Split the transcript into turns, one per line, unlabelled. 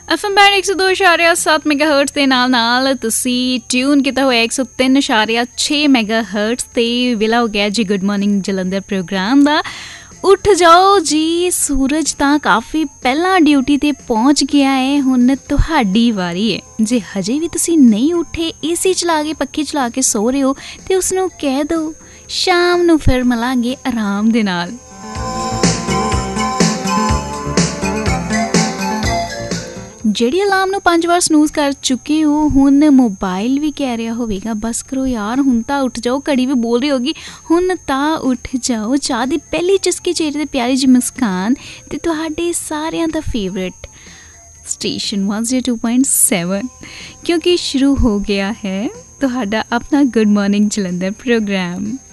FM band 102.7 ਮੈਗਾਹਰਟਜ਼ ਦੇ ਨਾਲ ਤੁਸੀਂ ਟਿਊਨ ਕੀਤਾ ਹੋਇਆ 103.6 ਮੈਗਾਹਰਟਜ਼ ਤੇ ਵੇਲਾ ਹੋ ਗਿਆ ਜੀ ਗੁੱਡ ਮਾਰਨਿੰਗ ਜਲੰਧਰ ਪ੍ਰੋਗਰਾਮ ਦਾ। ਉੱਠ ਜਾਓ ਜੀ, ਸੂਰਜ ਤਾਂ ਕਾਫੀ ਪਹਿਲਾਂ ਡਿਊਟੀ 'ਤੇ ਪਹੁੰਚ ਗਿਆ ਹੈ, ਹੁਣ ਤੁਹਾਡੀ ਵਾਰੀ ਹੈ। ਜੇ ਹਜੇ ਵੀ ਤੁਸੀਂ ਨਹੀਂ ਉੱਠੇ, AC ਚਲਾ ਕੇ ਪੱਖੇ ਚਲਾ ਕੇ ਸੋ ਰਹੇ ਹੋ ਤੇ ਉਸਨੂੰ ਕਹਿ ਦਿਓ ਸ਼ਾਮ ਨੂੰ ਫਿਰ ਮਿਲਾਂਗੇ ਆਰਾਮ ਦੇ ਨਾਲ। ਜਿਹੜੀ ਅਲਾਰਮ ਨੂੰ 5 ਵਾਰ ਸਨੂਜ਼ ਕਰ ਚੁੱਕੇ ਹੋ, ਹੁਣ ਮੋਬਾਈਲ ਵੀ ਕਹਿ ਰਿਹਾ ਹੋਵੇਗਾ ਬਸ ਕਰੋ ਯਾਰ, ਹੁਣ ਤਾਂ ਉੱਠ ਜਾਓ। ਘੜੀ ਵੀ ਬੋਲ ਰਹੀ ਹੋਗੀ ਹੁਣ ਤਾਂ ਉੱਠ ਜਾਓ। ਚਾਹ ਦੀ ਪਹਿਲੀ ਚੁਸਕੀ, ਚਿਹਰੇ 'ਤੇ ਪਿਆਰੀ ਜਿਹੀ ਮੁਸਕਾਨ ਤੇ ਤੁਹਾਡੇ ਸਾਰਿਆਂ ਦਾ ਫੇਵਰੇਟ ਸਟੇਸ਼ਨ 102.7, ਕਿਉਂਕਿ ਸ਼ੁਰੂ ਹੋ ਗਿਆ ਹੈ ਤੁਹਾਡਾ ਆਪਣਾ ਗੁੱਡ ਮਾਰਨਿੰਗ ਜਲੰਧਰ ਪ੍ਰੋਗਰਾਮ।